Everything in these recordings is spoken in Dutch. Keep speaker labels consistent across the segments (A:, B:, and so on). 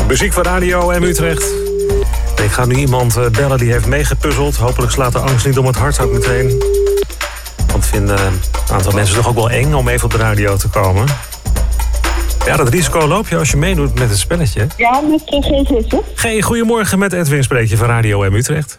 A: Muziek van Radio M Utrecht. Ik ga nu iemand bellen die heeft meegepuzzeld. Hopelijk slaat de angst niet om het hart ook meteen. Want vinden een aantal mensen toch ook wel eng om even op de radio te komen. Ja, dat risico loop je als je meedoet met het spelletje.
B: Ja, met
A: G, goedemorgen, met Edwin spreek je van Radio M Utrecht.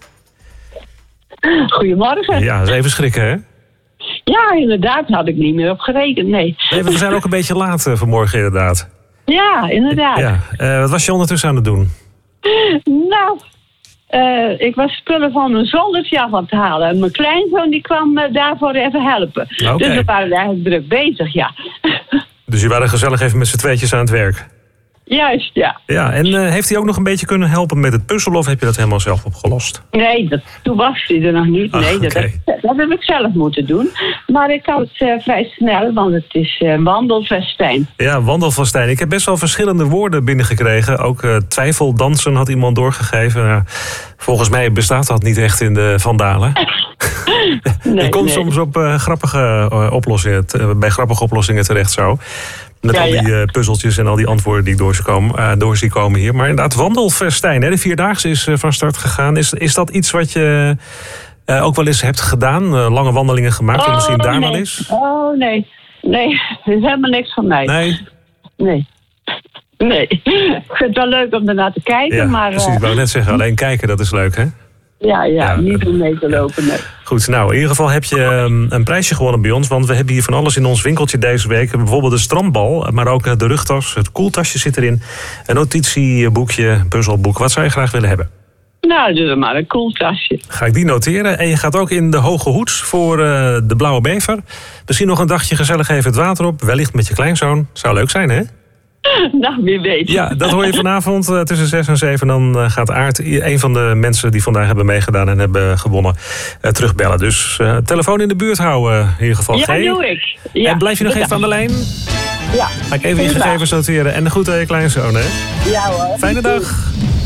B: Goedemorgen.
A: Ja, dat is even schrikken, hè?
B: Ja, inderdaad, had ik niet meer op gerekend, nee.
A: We zijn ook een beetje laat vanmorgen, inderdaad.
B: Ja, inderdaad.
A: Ja. Wat was je ondertussen aan het doen?
B: Nou, ik was spullen van mijn zoldertje af aan het halen. En mijn kleinzoon die kwam daarvoor even helpen.
A: Okay.
B: Dus we waren eigenlijk druk bezig, ja.
A: Dus je waren gezellig even met z'n tweetjes aan het werk?
B: Juist, ja.
A: Ja, en heeft hij ook nog een beetje kunnen helpen met het puzzelen of heb je dat helemaal zelf opgelost?
B: Nee, toen was hij er nog niet. Nee,
A: okay.
B: dat heb ik zelf moeten doen. Maar ik kan het vrij snel, want het is wandelfestijn.
A: Ja, wandelfestijn. Ik heb best wel verschillende woorden binnengekregen. Ook twijfeldansen had iemand doorgegeven. Volgens mij bestaat dat niet echt in de Vandalen.
B: Nee,
A: je komt soms op grappige oplossingen terecht zo. Met al die puzzeltjes en al die antwoorden die ik door zie komen hier. Maar inderdaad, wandelfestijn. De Vierdaagse is van start gegaan. Is dat iets wat je ook wel eens hebt gedaan? Lange wandelingen gemaakt? En misschien daar wel eens?
B: Oh, nee. Nee, dat is helemaal niks van mij. Nee. Ik vind het wel leuk om ernaar te kijken.
A: Ja,
B: maar,
A: precies. Ik wou net zeggen, alleen kijken, dat is leuk, hè?
B: Ja, niet om mee te lopen. Nee.
A: Goed, nou, in ieder geval heb je een prijsje gewonnen bij ons. Want we hebben hier van alles in ons winkeltje deze week. Bijvoorbeeld de strandbal, maar ook de rugtas. Het koeltasje zit erin. Een notitieboekje, puzzelboek. Wat zou je graag willen hebben?
B: Nou, doe dan maar een koeltasje.
A: Ga ik die noteren. En je gaat ook in de Hoge Hoeds voor de Blauwe Bever. Misschien nog een dagje gezellig even het water op. Wellicht met je kleinzoon. Zou leuk zijn, hè?
B: Nou, wie weet.
A: Ja, dat hoor je vanavond tussen 6 en 7. Dan gaat Aart, een van de mensen die vandaag hebben meegedaan en hebben gewonnen, terugbellen. Dus telefoon in de buurt houden in ieder geval.
B: Ja, doe ik. Ja,
A: en blijf je nog even aan de lijn?
B: Ja.
A: Ga ik even je gegevens noteren. En goed aan je kleinzoon, hè?
B: Ja hoor.
A: Fijne dag.